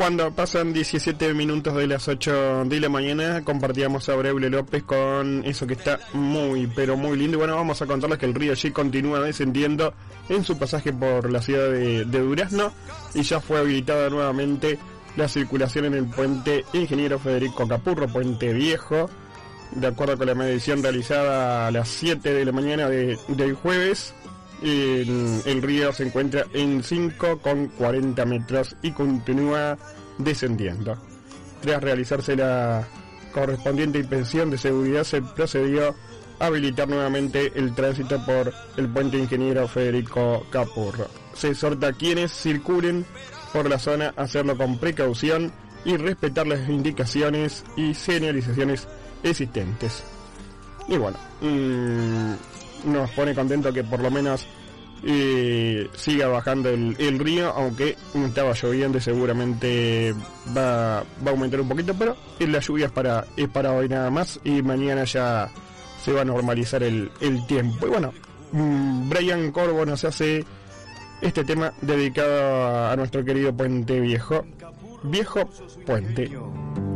Cuando pasan 17 minutos de las 8 de la mañana, compartíamos a Braulio López con eso que está muy, pero muy lindo. Y bueno, vamos a contarles que el río Allí continúa descendiendo en su pasaje por la ciudad de Durazno y ya fue habilitada nuevamente la circulación en el puente Ingeniero Federico Capurro, puente viejo. De acuerdo con la medición realizada a las 7 de la mañana del jueves, el río se encuentra en 5,40 metros y continúa descendiendo. Tras realizarse la correspondiente inspección de seguridad, se procedió a habilitar nuevamente el tránsito por el puente Ingeniero Federico Capurro. Se exhorta a quienes circulen por la zona a hacerlo con precaución y respetar las indicaciones y señalizaciones existentes. Y bueno, nos pone contento que por lo menos siga bajando el río, aunque estaba lloviendo y seguramente va a aumentar un poquito, pero la lluvia es para hoy nada más y mañana ya se va a normalizar el tiempo. Y bueno, Brian Corvo nos hace este tema dedicado a nuestro querido puente viejo Puente.